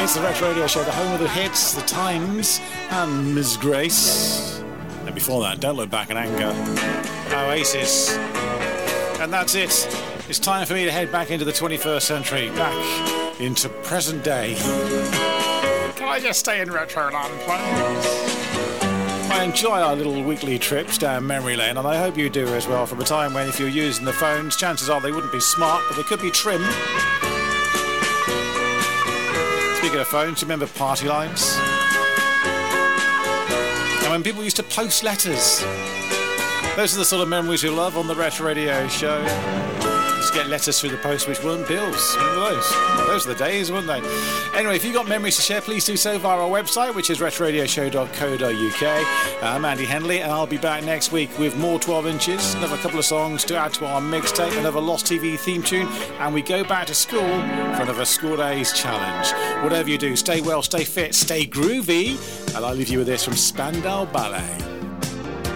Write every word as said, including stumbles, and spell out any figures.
It's the Retro Radio Show, the home of the hits, the times, and Miss Grace. And before that, Don't Look Back in Anger, Oasis. And that's it. It's time for me to head back into the twenty-first century, back into present day. Can I just stay in Retroland, please? I enjoy our little weekly trips down memory lane, and I hope you do as well, from a time when if you're using the phones, chances are they wouldn't be smart, but they could be trim. Speaking of phones, do you remember party lines? And when people used to post letters. Those are the sort of memories we love on the Retro Radio Show. Just get letters through the post which weren't bills. Remember those? Those are the days, weren't they? Anyway, if you've got memories to share, please do so via our website, which is retro radio show dot co dot uk. I'm Andy Henley, and I'll be back next week with more twelve inches, another couple of songs to add to our mixtape, another Lost T V theme tune, and we go back to school for another School Days challenge. Whatever you do, stay well, stay fit, stay groovy, and I'll leave you with this from Spandau Ballet.